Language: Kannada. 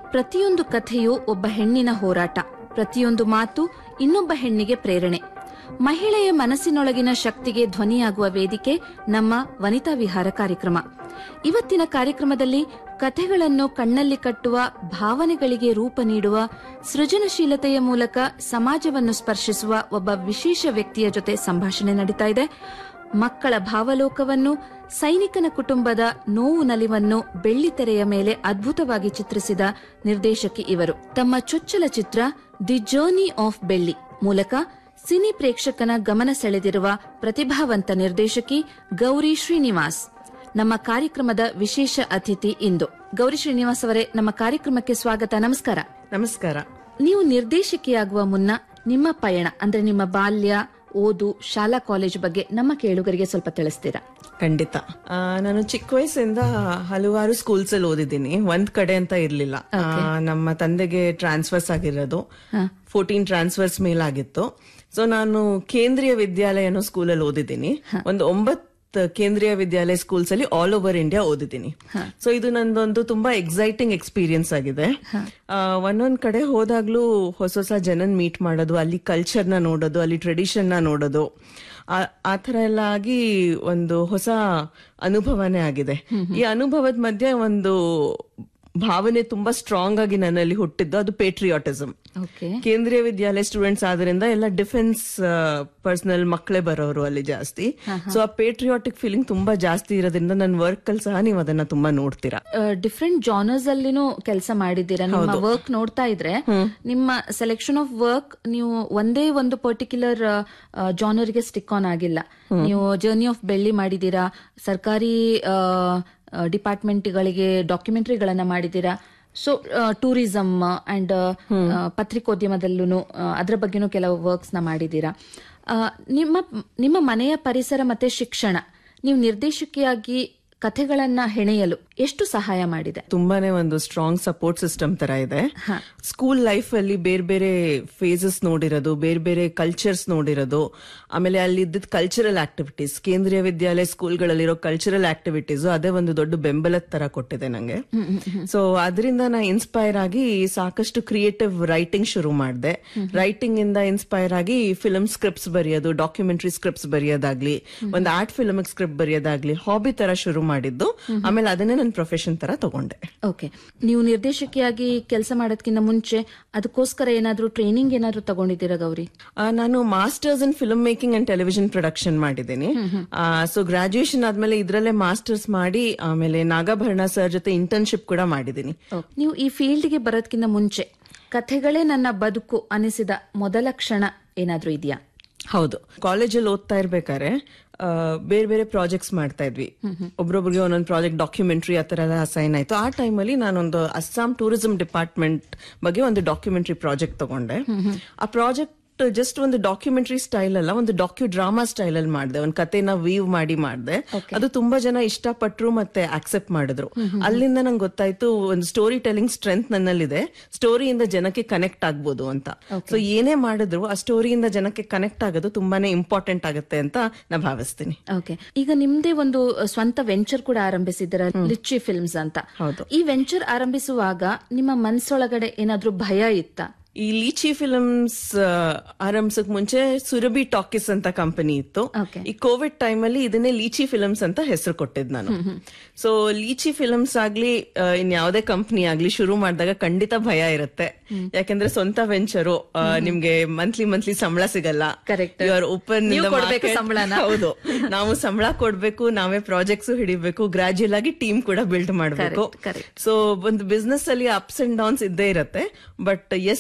ಪ್ರತಿಯೊಂದು ಕಥೆಯೂ ಒಬ್ಬ ಹೆಣ್ಣಿನ ಹೋರಾಟ, ಪ್ರತಿಯೊಂದು ಮಾತು ಇನ್ನೊಬ್ಬ ಹೆಣ್ಣಿಗೆ ಪ್ರೇರಣೆ. ಮಹಿಳೆಯ ಮನಸ್ಸಿನೊಳಗಿನ ಶಕ್ತಿಗೆ ಧ್ವನಿಯಾಗುವ ವೇದಿಕೆ ನಮ್ಮ ವನಿತಾ ವಿಹಾರ ಕಾರ್ಯಕ್ರಮ. ಇವತ್ತಿನ ಕಾರ್ಯಕ್ರಮದಲ್ಲಿ ಕಥೆಗಳನ್ನು ಕಣ್ಣಲ್ಲಿ ಕಟ್ಟುವ, ಭಾವನೆಗಳಿಗೆ ರೂಪ ನೀಡುವ, ಸೃಜನಶೀಲತೆಯ ಮೂಲಕ ಸಮಾಜವನ್ನು ಸ್ಪರ್ಶಿಸುವ ಒಬ್ಬ ವಿಶೇಷ ವ್ಯಕ್ತಿಯ ಜೊತೆ ಸಂಭಾಷಣೆ ನಡೀತಾ ಇದೆ. ಮಕ್ಕಳ ಭಾವಲೋಕವನ್ನು, ಸೈನಿಕನ ಕುಟುಂಬದ ನೋವು ನಲಿವನ್ನು ಬೆಳ್ಳಿತೆರೆಯ ಮೇಲೆ ಅದ್ಭುತವಾಗಿ ಚಿತ್ರಿಸಿದ ನಿರ್ದೇಶಕಿ ಇವರು. ತಮ್ಮ ಚೊಚ್ಚಲ ಚಿತ್ರ ದಿ ಜರ್ನಿ ಆಫ್ ಬೆಳ್ಳಿ ಮೂಲಕ ಸಿನಿ ಪ್ರೇಕ್ಷಕನ ಗಮನ ಸೆಳೆದಿರುವ ಪ್ರತಿಭಾವಂತ ನಿರ್ದೇಶಕಿ ಗೌರಿ ಶ್ರೀನಿವಾಸ್ ನಮ್ಮ ಕಾರ್ಯಕ್ರಮದ ವಿಶೇಷ ಅತಿಥಿ ಇಂದು. ಗೌರಿ ಶ್ರೀನಿವಾಸ್ ಅವರೇ, ನಮ್ಮ ಕಾರ್ಯಕ್ರಮಕ್ಕೆ ಸ್ವಾಗತ. ನಮಸ್ಕಾರ. ನಮಸ್ಕಾರ. ನೀವು ನಿರ್ದೇಶಕಿಯಾಗುವ ಮುನ್ನ ನಿಮ್ಮ ಪಯಣ, ಅಂದ್ರೆ ನಿಮ್ಮ ಬಾಲ್ಯ, ಓದು, ಶಾಲಾ ಕಾಲೇಜು ಬಗ್ಗೆ ನಮ್ಮ ಕೇಳುಗರಿಗೆ ಸ್ವಲ್ಪ ತಿಳಿಸ್ತೀರಾ? ಖಂಡಿತ. ನಾನು ಚಿಕ್ಕ ವಯಸ್ಸಿಂದ ಹಲವಾರು ಸ್ಕೂಲ್ಸ್ ಅಲ್ಲಿ ಓದಿದ್ದೀನಿ. ಒಂದ್ ಕಡೆ ಅಂತ ಇರ್ಲಿಲ್ಲ. ನಮ್ಮ ತಂದೆಗೆ ಟ್ರಾನ್ಸ್ಫರ್ಸ್ ಆಗಿರೋದು 14 ಟ್ರಾನ್ಸ್ಫರ್ಸ್ ಮೇಲಾಗಿತ್ತು. ಸೊ ನಾನು ಕೇಂದ್ರೀಯ ವಿದ್ಯಾಲಯ ಅನ್ನೋ ಸ್ಕೂಲಲ್ಲಿ ಓದಿದ್ದೀನಿ. ಒಂದು 9 ಕೇಂದ್ರೀಯ ವಿದ್ಯಾಲಯ ಸ್ಕೂಲ್ಸ್ ಅಲ್ಲಿ ಆಲ್ ಓವರ್ ಇಂಡಿಯಾ ಓದಿದ್ದೀನಿ. ಸೊ ಇದು ನಂದೊಂದು ತುಂಬಾ ಎಕ್ಸೈಟಿಂಗ್ ಎಕ್ಸ್ಪೀರಿಯನ್ಸ್ ಆಗಿದೆ. ಒಂದೊಂದ್ ಕಡೆ ಹೋದಾಗ್ಲೂ ಹೊಸ ಜನನ್ ಮೀಟ್ ಮಾಡೋದು, ಅಲ್ಲಿ ಕಲ್ಚರ್ ನ ನೋಡೋದು, ಅಲ್ಲಿ ಟ್ರೆಡಿಷನ್ ನ ನೋಡೋದು, ಆ ತರ ಎಲ್ಲ ಆಗಿ ಒಂದು ಹೊಸ ಅನುಭವನೇ ಆಗಿದೆ. ಈ ಅನುಭವದ ಮಧ್ಯೆ ಒಂದು ಭಾವನೆ ತುಂಬಾ ಸ್ಟ್ರಾಂಗ್ ಆಗಿ ನನ್ನಲ್ಲಿ ಹುಟ್ಟಿದ್ದು, ಅದು ಪೇಟ್ರಿಯಾಟಿಸಮ್. ಕೇಂದ್ರೀಯ ವಿದ್ಯಾಲಯ ಸ್ಟೂಡೆಂಟ್ಸ್ ಆದ್ರಿಂದ ಎಲ್ಲ ಡಿಫೆನ್ಸ್ ಪರ್ಸನಲ್ ಮಕ್ಕಳೇ ಬರೋರು ಅಲ್ಲಿ ಜಾಸ್ತಿ. ಸೊ ಆ ಪೇಟ್ರಿಯಾಟಿಕ್ ಫೀಲಿಂಗ್ ತುಂಬಾ ಜಾಸ್ತಿ ಇರೋದ್ರಿಂದ ನನ್ನ ವರ್ಕ್ ಅಲ್ಲಿ ಸಹ ನೀವು ಅದನ್ನ ತುಂಬಾ ನೋಡ್ತೀರಾ. ಡಿಫ್ರೆಂಟ್ ಜಾನರ್ಸ್ ಅಲ್ಲಿನೂ ಕೆಲಸ ಮಾಡಿದ್ದೀರಾ. ನಿಮ್ಮ ವರ್ಕ್ ನೋಡ್ತಾ ಇದ್ರೆ, ನಿಮ್ಮ ಸೆಲೆಕ್ಷನ್ ಆಫ್ ವರ್ಕ್ ನೀವು ಒಂದೇ ಒಂದು ಪರ್ಟಿಕ್ಯುಲರ್ ಜಾನರ್ಗೆ ಸ್ಟಿಕ್ ಆನ್ ಆಗಿಲ್ಲ. ನೀವು ಜರ್ನಿ ಆಫ್ ಬೆಳ್ಳಿ ಮಾಡಿದೀರಾ, ಸರ್ಕಾರಿ ಡಿಪಾರ್ಟ್ಮೆಂಟ್ಗಳಿಗೆ ಡಾಕ್ಯುಮೆಂಟರಿಗಳನ್ನ ಮಾಡಿದೀರಾ. ಸೊ ಟೂರಿಸಂ ಅಂಡ್ ಪತ್ರಿಕೋದ್ಯಮದಲ್ಲೂ ಅದರ ಬಗ್ಗೆನೂ ಕೆಲವು ವರ್ಕ್ಸ್ ನ ಮಾಡಿದೀರಾ. ನಿಮ್ಮ ಮನೆಯ ಪರಿಸರ ಮತ್ತೆ ಶಿಕ್ಷಣ ನೀವು ನಿರ್ದೇಶಕಿಯಾಗಿ ಕಥೆಗಳನ್ನ ಹೆಣೆಯಲು ಎಷ್ಟು ಸಹಾಯ ಮಾಡಿದೆ? ತುಂಬಾನೇ ಒಂದು ಸ್ಟ್ರಾಂಗ್ ಸಪೋರ್ಟ್ ಸಿಸ್ಟಮ್ ತರ ಇದೆ. ಸ್ಕೂಲ್ ಲೈಫ್ ಅಲ್ಲಿ ಬೇರೆ ಬೇರೆ ಫೇಸಸ್ ನೋಡಿರೋದು, ಬೇರೆ ಬೇರೆ ಕಲ್ಚರ್ಸ್ ನೋಡಿರೋದು, ಆಮೇಲೆ ಅಲ್ಲಿ ಇದ್ದಿದ್ದ ಕಲ್ಚರಲ್ ಆಕ್ಟಿವಿಟೀಸ್, ಕೇಂದ್ರೀಯ ವಿದ್ಯಾಲಯ ಸ್ಕೂಲ್ಗಳಲ್ಲಿರೋ ಕಲ್ಚರಲ್ ಆಕ್ಟಿವಿಟೀಸ್, ಅದೇ ಒಂದು ದೊಡ್ಡ ಬೆಂಬಲದ ತರ ಕೊಟ್ಟಿದೆ ನಂಗೆ. ಸೊ ಅದರಿಂದ ನಾ ಇನ್ಸ್ಪೈರ್ ಆಗಿ ಸಾಕಷ್ಟು ಕ್ರಿಯೇಟಿವ್ ರೈಟಿಂಗ್ ಶುರು ಮಾಡಿದೆ. ರೈಟಿಂಗ್ ಇಂದ ಇನ್ಸ್ಪೈರ್ ಆಗಿ ಫಿಲ್ಮ್ ಸ್ಕ್ರಿಪ್ಟ್ಸ್ ಬರೆಯೋದು, ಡಾಕ್ಯುಮೆಂಟರಿ ಸ್ಕ್ರಿಪ್ಟ್ಸ್ ಬರೆಯೋದಾಗ್ಲಿ, ಒಂದು ಆರ್ಟ್ ಫಿಲ್ಮ್ ಸ್ಕ್ರಿಪ್ಟ್ ಬರೆಯೋದಾಗ್ಲಿ, ಹಾಬಿ ತರ ಶುರು ಮಾಡಿದ್ದು. ಆಮೇಲೆ ಅದನ್ನೇ ನನ್ನ ಪ್ರೊಫೆಷನ್ ತರ ತಗೊಂಡೆ. ಓಕೆ. ನೀವು ನಿರ್ದೇಶಕಿಯಾಗಿ ಕೆಲಸ ಮಾಡೋದಕ್ಕಿಂತ ಮುಂಚೆ ಅದಕ್ಕೋಸ್ಕರ ಏನಾದ್ರೂ ಟ್ರೈನಿಂಗ್ ಏನಾದ್ರೂ ತಗೊಂಡಿದ್ದೀರಾ ಗೌರಿ? ನಾನು masters in film making and television production ಮಾಡಿದ್ದೀನಿ. ಸೊ ಗ್ರಾಜುಯೇಷನ್ ಆದ್ಮೇಲೆ ಇದ್ರಲ್ಲೇ ಮಾಸ್ಟರ್ಸ್ ಮಾಡಿ, ಆಮೇಲೆ ನಾಗಾಭರಣ ಸರ್ ಜೊತೆ ಇಂಟರ್ನ್ಶಿಪ್ ಕೂಡ ಮಾಡಿದ್ದೀನಿ. ನೀವು ಈ ಫೀಲ್ಡ್ಗೆ ಬರೋದಕ್ಕಿಂತ ಮುಂಚೆ ಕಥೆಗಳೇ ನನ್ನ ಬದುಕು ಅನಿಸಿದ ಮೊದಲ ಕ್ಷಣ ಏನಾದ್ರೂ ಇದೆಯಾ? ಹೌದು. ಕಾಲೇಜಲ್ಲಿ ಓದ್ತಾ ಇರ್ಬೇಕಾದ್ರೆ ಬೇರೆ ಬೇರೆ ಪ್ರಾಜೆಕ್ಟ್ಸ್ ಮಾಡ್ತಾ ಇದ್ವಿ. ಒಬ್ರೊಬ್ರಿಗೆ ಒಂದೊಂದು ಪ್ರಾಜೆಕ್ಟ್, ಡಾಕ್ಯುಮೆಂಟ್ರಿ ಆ ತರ ಎಲ್ಲ ಅಸೈನ್ ಆಯ್ತು. ಆ ಟೈಮಲ್ಲಿ ನಾನೊಂದು ಅಸ್ಸಾಂ ಟೂರಿಸಂ ಡಿಪಾರ್ಟ್ಮೆಂಟ್ ಬಗ್ಗೆ ಒಂದು ಡಾಕ್ಯುಮೆಂಟ್ರಿ ಪ್ರಾಜೆಕ್ಟ್ ತಗೊಂಡೆ. ಆ ಪ್ರಾಜೆಕ್ಟ್ ಜಸ್ಟ್ ಒಂದು ಡಾಕ್ಯುಮೆಂಟ್ರಿ ಸ್ಟೈಲ್ ಅಲ್ಲ, ಒಂದು ಡಾಕ್ಯು ಡ್ರಾಮಾ ಸ್ಟೈಲ್ ಅಲ್ಲಿ ಮಾಡಿದೆ. ಒಂದು ಕಥೆನ ವೀವ್ ಮಾಡಿ ಮಾಡಿದೆ. ಅದು ತುಂಬಾ ಜನ ಇಷ್ಟಪಟ್ರು ಮತ್ತೆ ಆಕ್ಸೆಪ್ಟ್ ಮಾಡಿದ್ರು. ಅಲ್ಲಿಂದ ನಂಗೆ ಗೊತ್ತಾಯ್ತು ಒಂದು ಸ್ಟೋರಿ ಟೆಲಿಂಗ್ ಸ್ಟ್ರೆಂತ್ ನನ್ನಲ್ಲಿದೆ, ಸ್ಟೋರಿಯಿಂದ ಜನಕ್ಕೆ ಕನೆಕ್ಟ್ ಆಗ್ಬೋದು ಅಂತ. ಸೊ ಏನೇ ಮಾಡಿದ್ರು ಆ ಸ್ಟೋರಿಯಿಂದ ಜನಕ್ಕೆ ಕನೆಕ್ಟ್ ಆಗೋದು ತುಂಬಾನೇ ಇಂಪಾರ್ಟೆಂಟ್ ಆಗುತ್ತೆ ಅಂತ ನಾ ಭಾವಿಸ್ತೀನಿ. ಓಕೆ. ಈಗ ನಿಮ್ದೇ ಒಂದು ಸ್ವಂತ ವೆಂಚರ್ ಕೂಡ ಆರಂಭಿಸಿದ್ದೀರಾ, ಲಿಚ್ಚಿ ಫಿಲ್ಮ್ಸ್ ಅಂತ. ಹೌದು. ಈ ವೆಂಚರ್ ಆರಂಭಿಸುವಾಗ ನಿಮ್ಮ ಮನಸ್ಸೊಳಗಡೆ ಏನಾದ್ರೂ ಭಯ ಇತ್ತಾ? ಈ ಲೀಚಿ ಫಿಲ್ಮ್ಸ್ ಆರಂಭಿಸಕ್ ಮುಂಚೆ ಸುರಭಿ ಟಾಕೀಸ್ ಅಂತ ಕಂಪನಿ ಇತ್ತು. ಈ ಕೋವಿಡ್ ಟೈಮ್ ಅಲ್ಲಿ ಇದನ್ನೇ ಲೀಚಿ ಫಿಲ್ಮ್ಸ್ ಅಂತ ಹೆಸರು ಕೊಟ್ಟಿದ್ ನಾನು. ಸೊ ಲೀಚಿ ಫಿಲ್ಮ್ಸ್ ಆಗ್ಲಿ ಇನ್ಯಾವುದೇ ಕಂಪನಿ ಆಗ್ಲಿ ಶುರು ಮಾಡಿದಾಗ ಖಂಡಿತ ಭಯ ಇರುತ್ತೆ. ಯಾಕಂದ್ರೆ ಸ್ವಂತ ವೆಂಚರು, ನಿಮ್ಗೆ ಮಂತ್ಲಿ ಸಂಬಳ ಸಿಗಲ್ಲ. ಓಪನ್ ಹೌದು, ನಾವು ಸಂಬಳ ಕೊಡ್ಬೇಕು, ನಾವೇ ಪ್ರಾಜೆಕ್ಟ್ಸ್ ಹಿಡಿಬೇಕು, ಗ್ರಾಜುಯಲ್ ಆಗಿ ಟೀಮ್ ಕೂಡ ಬಿಲ್ಡ್ ಮಾಡಬೇಕು. ಸೊ ಒಂದು ಬಿಸ್ನೆಸ್ ಅಲ್ಲಿ ಅಪ್ಸ್ ಅಂಡ್ ಡೌನ್ಸ್ ಇದ್ದೇ ಇರುತ್ತೆ. But S,